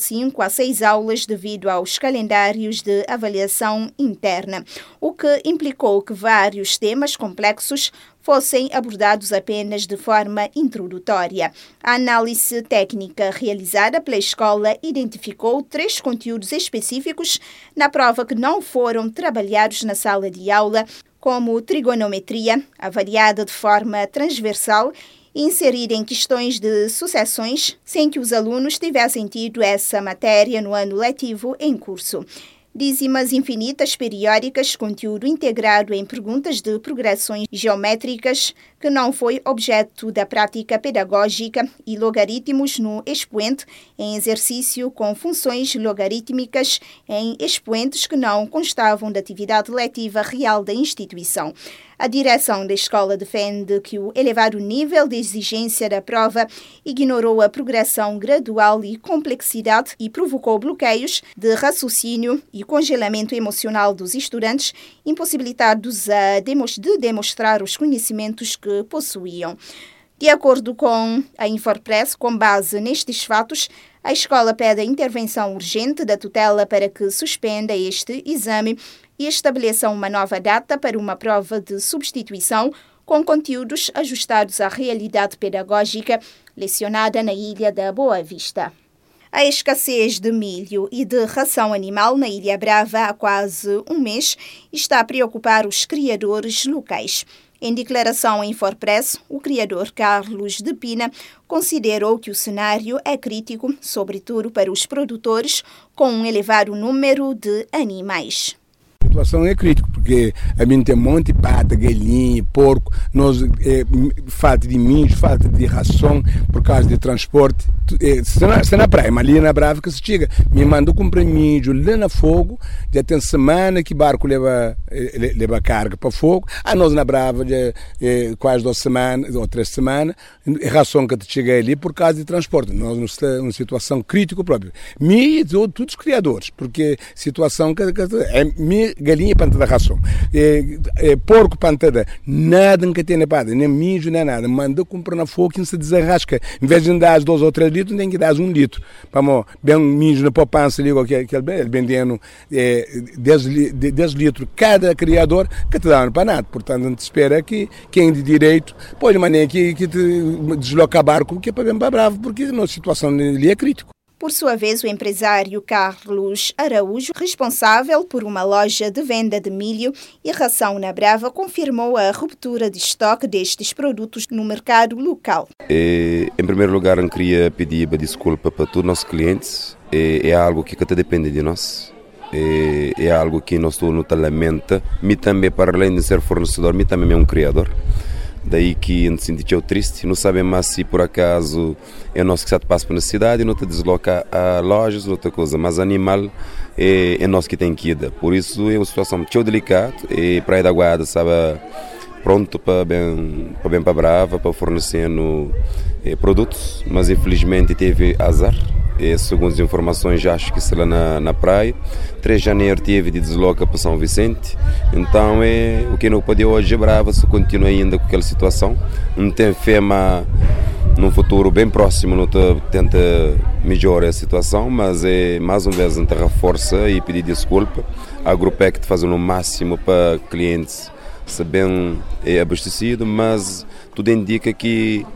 5 a 6 aulas devido aos calendários de avaliação interna, o que implicou que vários temas complexos fossem abordados apenas de forma introdutória. A análise técnica realizada pela escola identificou 3 conteúdos específicos na prova que não foram trabalhados na sala de aula, como trigonometria, avaliada de forma transversal, e inserida em questões de sucessões, sem que os alunos tivessem tido essa matéria no ano letivo em curso. Dízimas infinitas periódicas, conteúdo integrado em perguntas de progressões geométricas, que não foi objeto da prática pedagógica, e logaritmos no expoente, em exercício com funções logarítmicas em expoentes que não constavam da atividade letiva real da instituição. A direção da escola defende que o elevado nível de exigência da prova ignorou a progressão gradual e complexidade e provocou bloqueios de raciocínio e congelamento emocional dos estudantes, impossibilitados de demonstrar os conhecimentos que possuíam. De acordo com a Infopress, com base nestes fatos, a escola pede a intervenção urgente da tutela para que suspenda este exame e estabeleça uma nova data para uma prova de substituição com conteúdos ajustados à realidade pedagógica lecionada na Ilha da Boa Vista. A escassez de milho e de ração animal na Ilha Brava há quase um mês está a preocupar os criadores locais. Em declaração em Infopress, o criador Carlos de Pina considerou que o cenário é crítico, sobretudo para os produtores com um elevado número de animais. A situação é crítica, porque a mim tem um monte de pata, galinha, porco, falta de milho, falta de ração por causa de transporte. Se na praia, mas ali na Brava que se chega, me mandou comprar milho lá na fogo, já tem semana que barco leva carga para fogo, a nós na Brava já quase 2 semanas ou 3 semanas, ração que chega ali por causa de transporte. Nós estamos numa situação crítica própria. Me todos os criadores, porque situação que é galinha pantada ração, porco pantada, nada que tem nada, nem mijo, nem nada. Mandou comprar na fogo e se desarrasca. Em vez de dar 2 ou 3 litros, tem que dar 1 litro. Para bem mijo na poupança ali, ele vendendo 10 litros cada criador, que te dá para nada. Portanto, a gente espera que quem de direito pode maneira que te desloca barco, que é para bem para bravo, porque a nossa situação ali é crítica. Por sua vez, o empresário Carlos Araújo, responsável por uma loja de venda de milho e ração na Brava, confirmou a ruptura de estoque destes produtos no mercado local. Em primeiro lugar, eu queria pedir desculpa para todos os nossos clientes. É algo que depende de nós. É algo que nós todos lamenta. Me também, para além de ser fornecedor, me também é um criador. Daí que a gente se sentiu triste, não sabemos mais se por acaso é nós que se passa pela cidade, não te desloca a lojas, outra coisa, mas animal é nós que tem que ir. Por isso é uma situação muito delicada e Praia da Guarda estava pronto para Brava, para fornecer produtos, mas infelizmente teve azar. Segundo as informações, já acho que será na praia. 3 de janeiro teve de desloca para São Vicente. Então, o que não pode hoje é Brava, se continua ainda com aquela situação. Não tem fé, mas num futuro bem próximo não tenta melhorar a situação, mas mais uma vez a gente reforça e pedir desculpa. A Grupec está fazendo o máximo para clientes ser bem abastecido, mas tudo indica que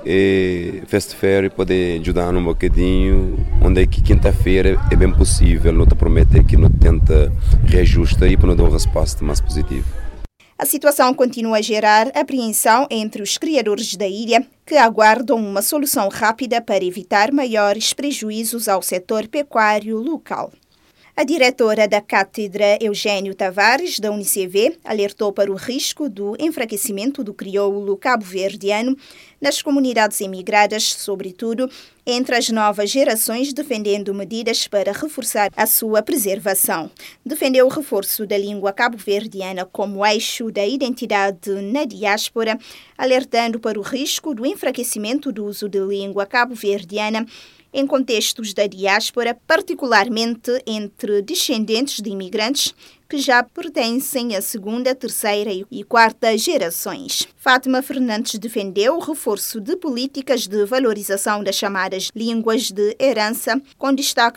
Fast Fair pode ajudar um bocadinho, onde é que quinta-feira é bem possível, não te promete que não tenta reajusta e para não dar uma resposta mais positiva. A situação continua a gerar apreensão entre os criadores da ilha, que aguardam uma solução rápida para evitar maiores prejuízos ao setor pecuário local. A diretora da Cátedra, Eugênio Tavares, da UniCV, alertou para o risco do enfraquecimento do crioulo cabo-verdiano nas comunidades emigradas, sobretudo entre as novas gerações, defendendo medidas para reforçar a sua preservação. Defendeu o reforço da língua cabo-verdiana como eixo da identidade na diáspora, alertando para o risco do enfraquecimento do uso de língua cabo-verdiana em contextos da diáspora, particularmente entre descendentes de imigrantes que já pertencem à 2ª, 3ª e 4ª gerações. Fátima Fernandes defendeu o reforço de políticas de valorização das chamadas línguas de herança, com destaque